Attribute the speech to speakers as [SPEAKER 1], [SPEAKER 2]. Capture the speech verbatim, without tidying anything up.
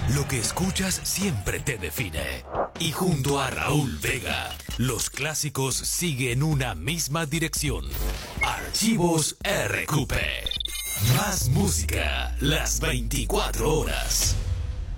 [SPEAKER 1] Lo que escuchas siempre te define. Y junto a Raúl Vega, los clásicos siguen una misma dirección. Archivos R Q P. Más música las veinticuatro horas.